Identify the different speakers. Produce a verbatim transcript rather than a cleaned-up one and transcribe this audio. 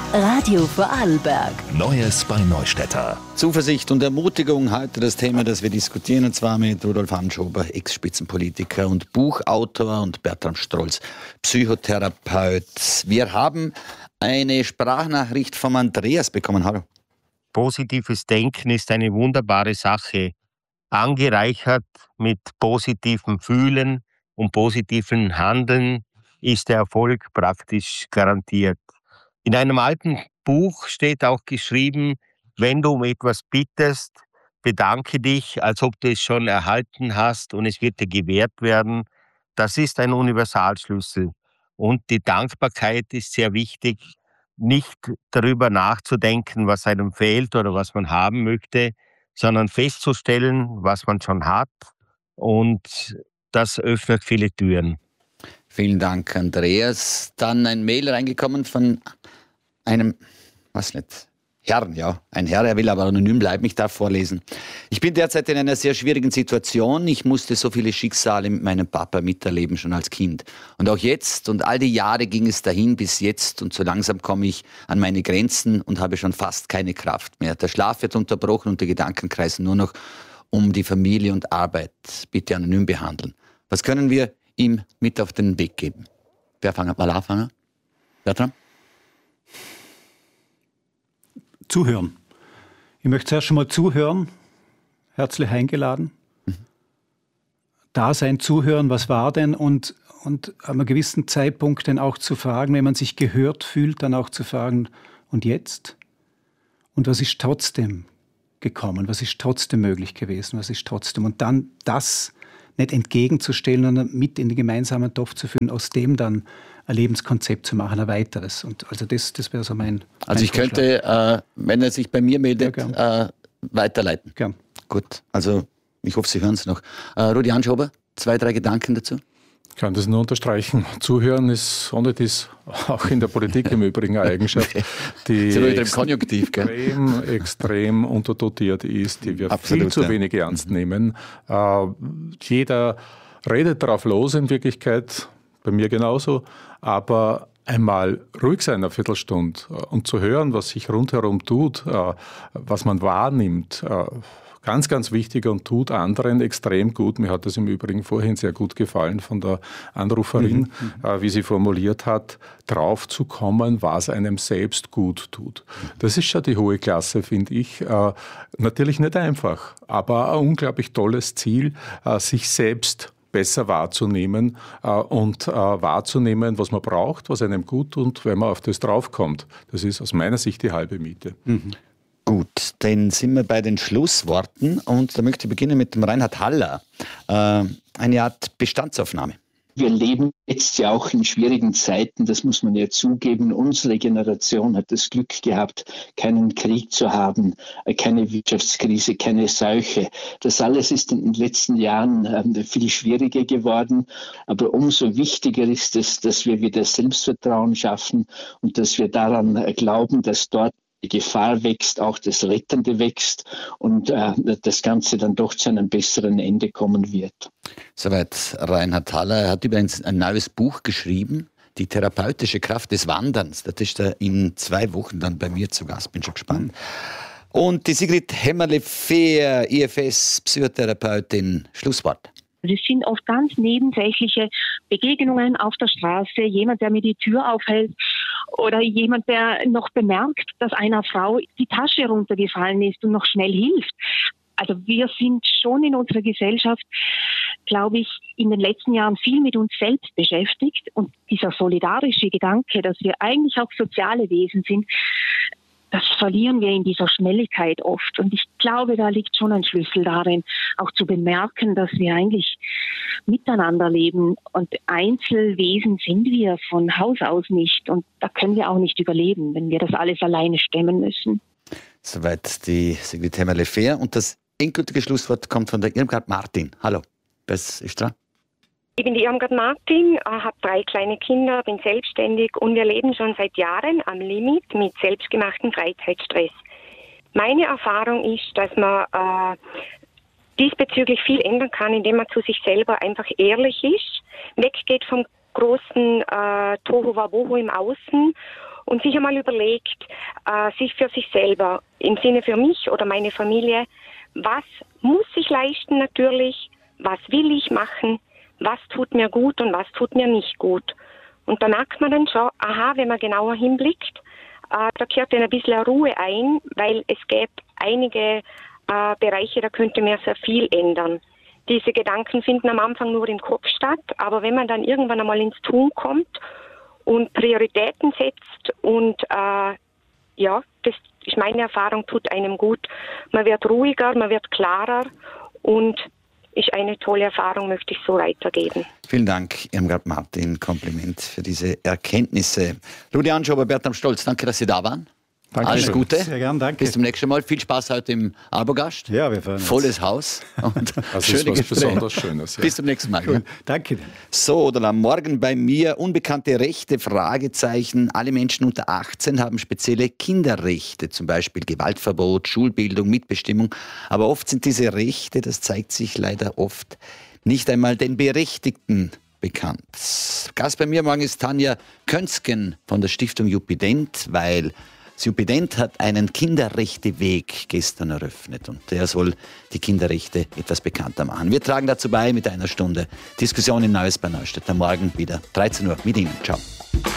Speaker 1: Radio Vorarlberg.
Speaker 2: Neues bei Neustädter.
Speaker 3: Zuversicht und Ermutigung, heute das Thema, das wir diskutieren, und zwar mit Rudolf Anschober, Ex-Spitzenpolitiker und Buchautor, und Bertram Strolz, Psychotherapeut. Wir haben eine Sprachnachricht vom Andreas bekommen. Hallo.
Speaker 4: Positives Denken ist eine wunderbare Sache, angereichert mit positivem Fühlen und positivem Handeln ist der Erfolg praktisch garantiert. In einem alten Buch steht auch geschrieben, wenn du um etwas bittest, bedanke dich, als ob du es schon erhalten hast und es wird dir gewährt werden. Das ist ein Universalschlüssel. Und die Dankbarkeit ist sehr wichtig, nicht darüber nachzudenken, was einem fehlt oder was man haben möchte, sondern festzustellen, was man schon hat. Und das öffnet viele Türen.
Speaker 3: Vielen Dank, Andreas. Dann ein Mail reingekommen von einem, was nicht, Herrn, ja, ein Herr, er will aber anonym bleiben, ich darf vorlesen. Ich bin derzeit in einer sehr schwierigen Situation. Ich musste so viele Schicksale mit meinem Papa miterleben, schon als Kind. Und auch jetzt und all die Jahre ging es dahin bis jetzt und so langsam komme ich an meine Grenzen und habe schon fast keine Kraft mehr. Der Schlaf wird unterbrochen und die Gedanken kreisen nur noch um die Familie und Arbeit. Bitte anonym behandeln. Was können wir ihm mit auf den Weg geben? Wer fängt mal an? Bertram?
Speaker 5: Zuhören. Ich möchte zuerst schon mal zuhören. Herzlich eingeladen. Mhm. Da sein, zuhören, was war denn? Und, und an einem gewissen Zeitpunkt dann auch zu fragen, wenn man sich gehört fühlt, dann auch zu fragen, und jetzt? Und was ist trotzdem gekommen? Was ist trotzdem möglich gewesen? Was ist trotzdem? Und dann das nicht entgegenzustellen, sondern mit in den gemeinsamen Topf zu führen, aus dem dann ein Lebenskonzept zu machen, ein weiteres. Und also das, das wäre so mein
Speaker 3: Also
Speaker 5: mein
Speaker 3: ich könnte, äh, wenn er sich bei mir meldet,
Speaker 5: ja,
Speaker 3: äh, weiterleiten.
Speaker 5: Gern.
Speaker 3: Gut, also ich hoffe, Sie hören es noch. Äh, Rudi Anschober, zwei, drei Gedanken dazu?
Speaker 6: Ich kann das nur unterstreichen. Zuhören ist ohne dies auch in der Politik im Übrigen eine Eigenschaft, die
Speaker 3: Sie wieder im Konjunktiv, gell?
Speaker 6: extrem, extrem unterdotiert ist, die wir
Speaker 3: Absolut,
Speaker 6: viel zu
Speaker 3: ja.
Speaker 6: wenig ernst nehmen. Äh, jeder redet drauf los in Wirklichkeit, bei mir genauso, aber einmal ruhig sein, eine Viertelstunde, und zu hören, was sich rundherum tut, äh, was man wahrnimmt, äh, ganz, ganz wichtig und tut anderen extrem gut. Mir hat das im Übrigen vorhin sehr gut gefallen von der Anruferin, mhm. äh, wie sie formuliert hat, drauf zu kommen, was einem selbst gut tut. Das ist schon die hohe Klasse, finde ich. Äh, natürlich nicht einfach, aber ein unglaublich tolles Ziel, äh, sich selbst besser wahrzunehmen äh, und äh, wahrzunehmen, was man braucht, was einem gut tut, wenn man auf das draufkommt. Das ist aus meiner Sicht die halbe Miete.
Speaker 3: Mhm. Gut, dann sind wir bei den Schlussworten und da möchte ich beginnen mit dem Reinhard Haller. Äh, eine Art Bestandsaufnahme.
Speaker 7: Wir leben jetzt ja auch in schwierigen Zeiten, das muss man ja zugeben. Unsere Generation hat das Glück gehabt, keinen Krieg zu haben, keine Wirtschaftskrise, keine Seuche. Das alles ist in den letzten Jahren äh, viel schwieriger geworden. Aber umso wichtiger ist es, dass wir wieder Selbstvertrauen schaffen und dass wir daran äh, glauben, dass dort die Gefahr wächst, auch das Rettende wächst und äh, das Ganze dann doch zu einem besseren Ende kommen wird.
Speaker 3: Soweit Reinhard Haller. Er hat übrigens ein neues Buch geschrieben, Die therapeutische Kraft des Wanderns. Das ist er in zwei Wochen dann bei mir zu Gast. Bin schon gespannt. Und die Sigrid Hämmerle-Fehr, I F S-Psychotherapeutin. Schlusswort.
Speaker 8: Es sind oft ganz nebensächliche Begegnungen auf der Straße, jemand, der mir die Tür aufhält oder jemand, der noch bemerkt, dass einer Frau die Tasche runtergefallen ist und noch schnell hilft. Also wir sind schon in unserer Gesellschaft, glaube ich, in den letzten Jahren viel mit uns selbst beschäftigt und dieser solidarische Gedanke, dass wir eigentlich auch soziale Wesen sind, das verlieren wir in dieser Schnelligkeit oft. Und ich glaube, da liegt schon ein Schlüssel darin, auch zu bemerken, dass wir eigentlich miteinander leben. Und Einzelwesen sind wir von Haus aus nicht. Und da können wir auch nicht überleben, wenn wir das alles alleine stemmen müssen.
Speaker 3: Soweit die Sigrid Hämmerle-Fehr. Und das endgültige Schlusswort kommt von der Irmgard Martin. Hallo, wer ist dran?
Speaker 9: Ich bin die Irmgard Martin, habe drei kleine Kinder, bin selbstständig und wir leben schon seit Jahren am Limit mit selbstgemachtem Freizeitstress. Meine Erfahrung ist, dass man äh, diesbezüglich viel ändern kann, indem man zu sich selber einfach ehrlich ist, weggeht vom großen äh, Tohuwabohu im Außen und sich einmal überlegt, äh, sich für sich selber, im Sinne für mich oder meine Familie, was muss ich leisten natürlich, was will ich machen, was tut mir gut und was tut mir nicht gut. Und da merkt man dann schon, aha, wenn man genauer hinblickt, äh, da kehrt dann ein bisschen Ruhe ein, weil es gäbe einige äh, Bereiche, da könnte man sehr viel ändern. Diese Gedanken finden am Anfang nur im Kopf statt, aber wenn man dann irgendwann einmal ins Tun kommt und Prioritäten setzt und äh, ja, das ist meine Erfahrung, tut einem gut. Man wird ruhiger, man wird klarer und ist eine tolle Erfahrung, möchte ich so weitergeben.
Speaker 3: Vielen Dank, Irmgard Martin. Kompliment für diese Erkenntnisse. Rudi Anschober, Bertram Stolz, danke, dass Sie da waren.
Speaker 6: Danke
Speaker 3: Alles
Speaker 6: schön.
Speaker 3: Gute.
Speaker 5: Sehr gern, danke.
Speaker 3: Bis zum nächsten Mal. Viel Spaß heute im Arbogast.
Speaker 5: Ja, wir freuen uns.
Speaker 3: Volles Haus. Und
Speaker 6: Das
Speaker 3: schöne
Speaker 6: ist was
Speaker 3: Gespräche.
Speaker 6: besonders Schönes. Ja.
Speaker 3: Bis zum nächsten Mal.
Speaker 5: Cool.
Speaker 3: Ja.
Speaker 5: Danke dir.
Speaker 3: So, oder am Morgen bei mir unbekannte Rechte, Fragezeichen. Alle Menschen unter achtzehn haben spezielle Kinderrechte, zum Beispiel Gewaltverbot, Schulbildung, Mitbestimmung. Aber oft sind diese Rechte, das zeigt sich leider oft, nicht einmal den Berechtigten bekannt. Gast bei mir morgen ist Tanja Könzgen von der Stiftung Jupident, weil Jupident hat einen Kinderrechteweg gestern eröffnet und der soll die Kinderrechte etwas bekannter machen. Wir tragen dazu bei mit einer Stunde Diskussion in Neues bei Neustadt. Am Morgen wieder dreizehn Uhr mit Ihnen. Ciao.